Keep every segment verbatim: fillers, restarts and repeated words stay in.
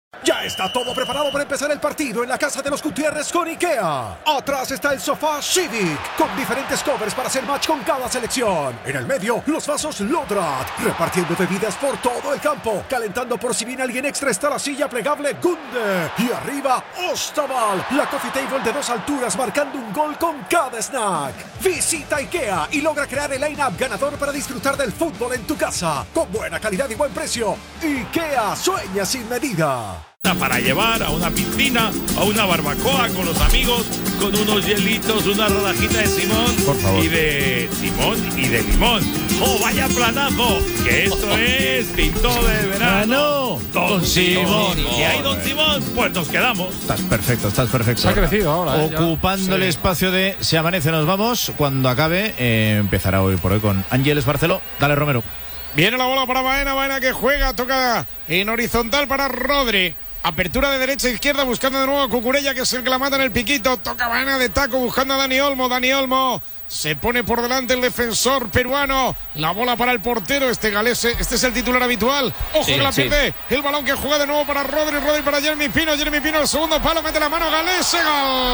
Ya está todo preparado para empezar el partido en la casa de los Gutiérrez con IKEA. Atrás está el sofá Civic, con diferentes covers para hacer match con cada selección. En el medio, los vasos Lodrat, repartiendo bebidas por todo el campo. Calentando por si viene alguien extra está la silla plegable Gunde. Y arriba, Ostaval, la coffee table de dos alturas marcando un gol con cada snack. Visita IKEA y logra crear el line-up ganador para disfrutar del fútbol en tu casa. Con buena calidad y buen precio. IKEA sueña sin medida. Para llevar a una piscina, a una barbacoa con los amigos, con unos hielitos, una rodajita de Simón Por favor. y de Simón y de limón. ¡Oh, vaya planazo! Que esto es tinto de verano. Don Simón. Y ahí, Don Simón, pues nos quedamos. Estás perfecto, estás perfecto. Se ha crecido ahora. ¿eh? Ocupando Ya. el Sí. espacio de Si amanece nos vamos. Cuando acabe, eh, empezará hoy por hoy con Ángeles Barceló. Dale, Romero. Viene la bola para Baena, Baena que juega, toca en horizontal para Rodri. Apertura de derecha a izquierda, buscando de nuevo a Cucurella, que es el que la mata en el piquito. Toca Baena de taco, buscando a Dani Olmo. Dani Olmo se pone por delante el defensor peruano. La bola para el portero, este galés. Este es el titular habitual. Ojo Sí, que la sí. pierde. El balón que juega de nuevo para Rodri. Rodri para Jeremy Pino. Jeremy Pino, el segundo palo, mete la mano. Galés, gol.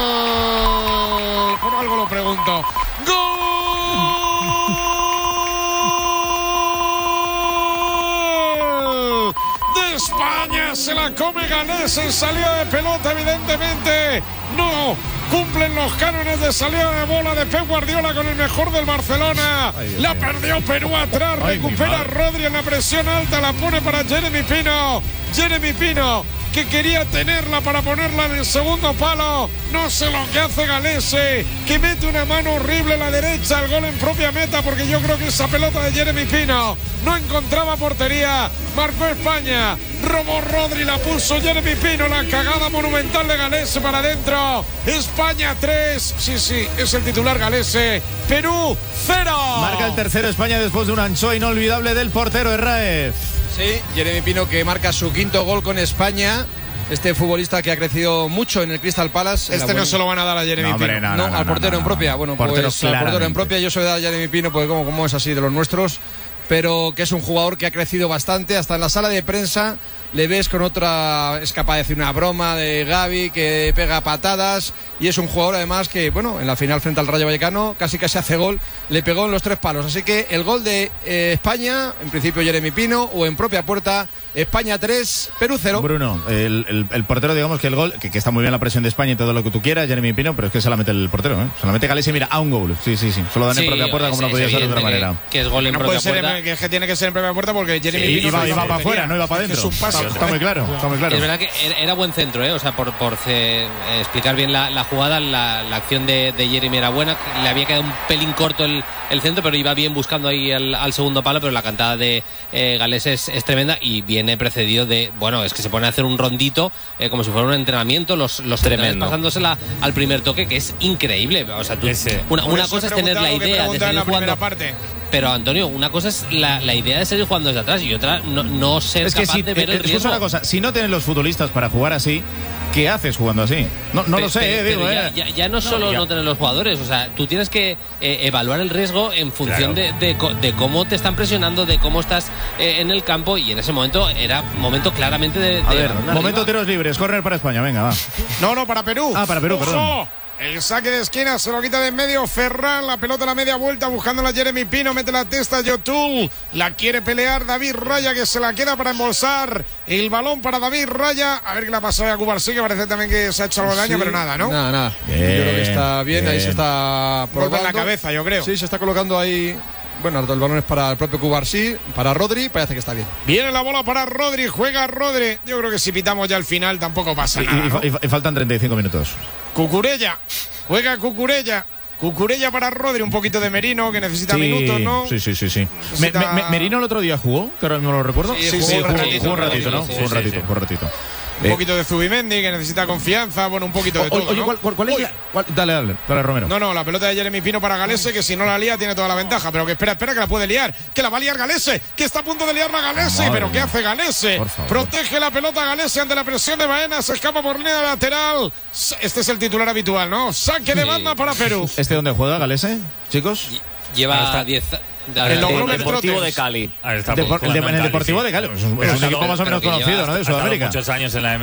Por algo lo pregunto. ¡Gol! De España, se la come Galés en salida de pelota, evidentemente no cumplen los cánones de salida de bola de Pep Guardiola con el mejor del Barcelona. Ay, Dios la mío. perdió Perú atrás, Ay, mi recupera madre. Rodri en la presión alta, la pone para Jeremy Pino. Jeremy Pino, que quería tenerla para ponerla en el segundo palo. No sé lo que hace Galese, que mete una mano horrible a la derecha al gol en propia meta, porque yo creo que esa pelota de Jeremy Pino no encontraba portería. Marcó España, robó Rodri, la puso Jeremy Pino, la cagada monumental de Galese para adentro. España tres, sí, sí, es el titular Galese. Perú cero. Marca el tercero España después de una anchoa inolvidable del portero Herráez. Sí, Jeremy Pino, que marca su quinto gol con España. Este futbolista que ha crecido mucho en el Crystal Palace. Este no se lo van a dar a Jeremy No, hombre, Pino. no, No, no, al no, portero no, en no, propia. no. Bueno, Portero, pues al portero en claramente. propia yo se lo he dado a Jeremy Pino, porque como, como es así de los nuestros, pero que es un jugador que ha crecido bastante. Hasta en la sala de prensa le ves con otra, es capaz de decir una broma de Gavi, que pega patadas, y es un jugador además que, bueno, en la final frente al Rayo Vallecano casi casi hace gol, le pegó en los tres palos. Así que el gol de eh, España, en principio Jeremy Pino, o en propia puerta, España tres, Perú cero. Bruno, el, el, el portero, digamos que el gol, que, que está muy bien la presión de España y todo lo que tú quieras, Jeremy Pino, pero es que solamente el portero, ¿eh? Solamente Galese, mira, a un gol. Sí, sí, sí. Solo dan en Sí, propia puerta, como no es- podía es ser de otra evidente manera. Que, que es gol en No propia puede ser, puerta. en- que es que tiene que ser en propia puerta, porque Jeremy Sí, Pino iba, no iba hizo para portería. afuera, no iba para Es que adentro. es un pase. Está muy claro, está muy claro. Es verdad que era- era buen centro, ¿eh? O sea, por, por eh, explicar bien la, la jugada, la, la acción de, de Jeremy era buena. Le había quedado un pelín corto el, el centro, pero iba bien buscando ahí al, al segundo palo. Pero la cantada de eh, Galés es, es tremenda y viene precedido de, bueno, es que se pone a hacer un rondito eh, como si fuera un entrenamiento, los, los centrales pasándosela al primer toque, que es increíble. O sea, tú, Ese. una, Por una eso cosa he es tener la preguntado lo que idea de preguntaba en seguir la primera jugando. parte. Pero Antonio, una cosa es la, la idea de seguir jugando desde atrás y otra no, no ser Es que capaz si, de ver el eh, escucha riesgo. una cosa, si no tienen los futbolistas para jugar así, ¿qué haces jugando así? No, no Pe- lo sé, pe- eh, pero digo, ya, eh. ya, ya no solo ya. no tener los jugadores, o sea, tú tienes que eh, evaluar el riesgo en función Claro. de, de, co- de cómo te están presionando, de cómo estás eh, en el campo, y en ese momento era momento claramente de, A de ver, balón momento arriba. tiros libres, correr para España, venga, va. No, no, para Perú. Ah, para Perú, ¡Ojo! perdón. El saque de esquina se lo quita de en medio Ferran, la pelota a la media vuelta buscando a Jeremy Pino, mete la testa Yotul, la quiere pelear David Raya, que se la queda para embolsar el balón para David Raya. A ver qué le ha pasado a Cubarsí, que parece también que se ha hecho algo de daño, Sí, pero nada, ¿no? Nada, nada. Bien, yo creo que está bien, ahí bien. se está Golpe en la probando. cabeza, yo creo. Sí, se está colocando ahí. Bueno, el balón es para el propio Cubarsí, para Rodri, parece que está bien. Viene la bola para Rodri, juega Rodri. Yo creo que si pitamos ya al final tampoco pasa Y, nada, y- ¿no? y- y faltan treinta y cinco minutos. Cucurella, juega Cucurella. Cucurella para Rodri, un poquito de Merino, que necesita minutos, ¿no? Sí, sí, sí, sí. Me- Necesita- me- me- Merino el otro día jugó, que ahora mismo lo recuerdo. Sí, Sí, jugó sí, un jugó- ratito, jugó un ratito, ¿no? sí, Jugó un sí, ratito, sí. jugó un ratito. Un Eh, poquito de Zubimendi, que necesita confianza, bueno, un poquito de o- todo, Oye, ¿no? ¿cuál, cuál- cuál es la- cuál- Dale, dale, dale, Romero. No, no, la pelota de Jeremy Pino para Galese, que si no la lía tiene toda la ventaja, pero que espera, espera, que la puede liar, que la va a liar Galese, que está a punto de liarla Galese, Madre pero ¿qué mía. hace Galese? Por favor. Protege la pelota Galese ante la presión de Baena, se escapa por línea lateral. Este es el titular habitual, ¿no? Saque de Sí. banda para Perú. ¿Este dónde juega, Galese, chicos? Lleva diez. El logrómetro Deportivo Trotes. de Cali. Ahí está, Depor- jugando el de- en el Cali, Deportivo sí. de Cali. Es un, es Pero un ha estado- equipo más o pero menos que lleva conocido, ¿no? De Ha estado Sudamérica. muchos años en la